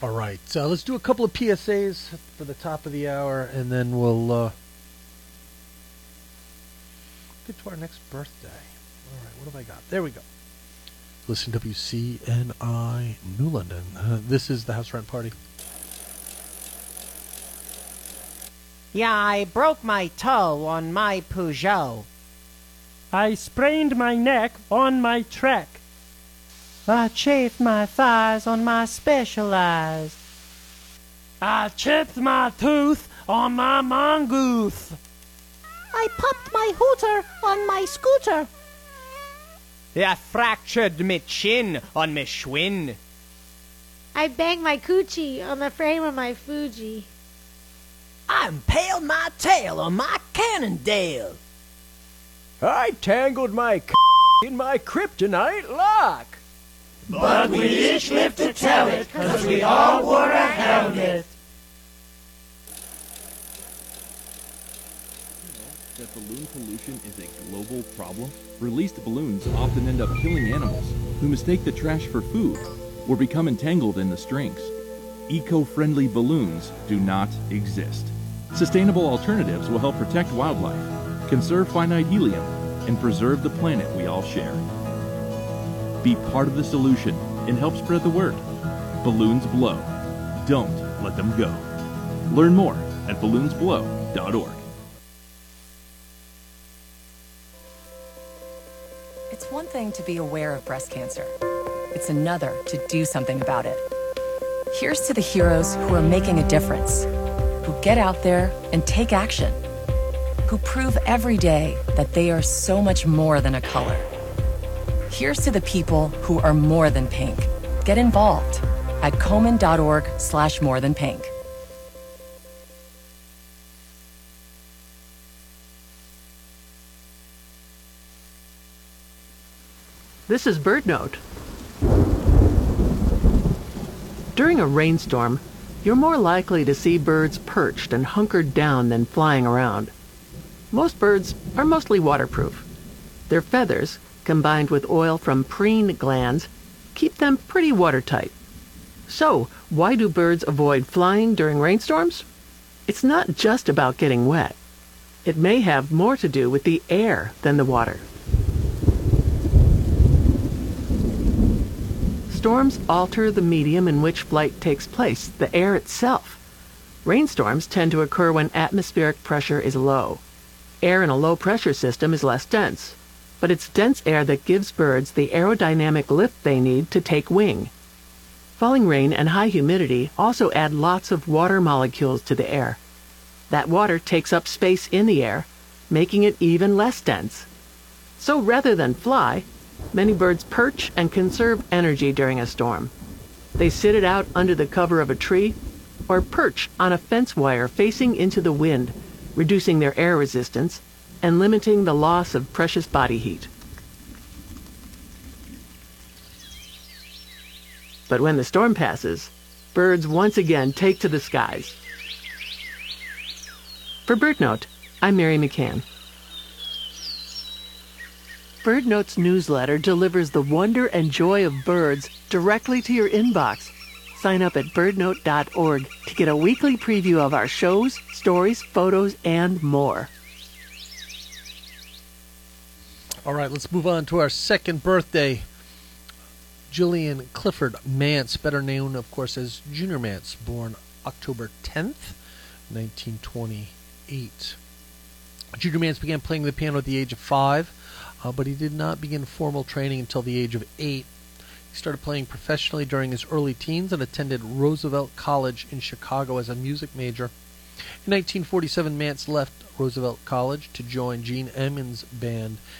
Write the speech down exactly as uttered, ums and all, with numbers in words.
All right, uh, let's do a couple of P S As for the top of the hour, and then we'll uh, get to our next birthday. All right, what have I got? There we go. Listen to W C N I New London. Uh, this is the House Rent Party. Yeah, I broke my toe on my Peugeot. I sprained my neck on my trek. I chafed my thighs on my Specialized. I chipped my tooth on my mongoose. I popped my hooter on my scooter. I fractured me chin on me Schwinn. I banged my coochie on the frame of my Fuji. I impaled my tail on my Cannondale. I tangled my c*** in my kryptonite lock. But we each lived to tell it, 'cause we all wore a helmet. That balloon pollution is a global problem? Released balloons often end up killing animals who mistake the trash for food or become entangled in the strings. Eco-friendly balloons do not exist. Sustainable alternatives will help protect wildlife, conserve finite helium, and preserve the planet we all share. Be part of the solution and help spread the word. Balloons blow. Don't let them go. Learn more at balloons blow dot org. It's one thing to be aware of breast cancer. It's another to do something about it. Here's to the heroes who are making a difference, who get out there and take action, who prove every day that they are so much more than a color. Here's to the people who are more than pink. Get involved at komen.org slash more than pink. This is BirdNote. During a rainstorm, you're more likely to see birds perched and hunkered down than flying around. Most birds are mostly waterproof. Their feathers, combined with oil from preen glands, keep them pretty watertight. So, why do birds avoid flying during rainstorms? It's not just about getting wet. It may have more to do with the air than the water. Storms alter the medium in which flight takes place, the air itself. Rainstorms tend to occur when atmospheric pressure is low. Air in a low-pressure system is less dense, but it's dense air that gives birds the aerodynamic lift they need to take wing. Falling rain and high humidity also add lots of water molecules to the air. That water takes up space in the air, making it even less dense. So rather than fly, many birds perch and conserve energy during a storm. They sit it out under the cover of a tree or perch on a fence wire facing into the wind, reducing their air resistance and limiting the loss of precious body heat. But when the storm passes, birds once again take to the skies. For BirdNote, I'm Mary McCann. BirdNote's newsletter delivers the wonder and joy of birds directly to your inbox. Sign up at bird note dot org to get a weekly preview of our shows, stories, photos, and more. All right, let's move on to our second birthday. Jillian Clifford Mance, better known, of course, as Junior Mance, born October tenth, nineteen twenty-eight. Junior Mance began playing the piano at the age of five. Uh, but he did not begin formal training until the age of eight. He started playing professionally during his early teens and attended Roosevelt College in Chicago as a music major. In nineteen forty-seven, Mance left Roosevelt College to join Gene Emmons' band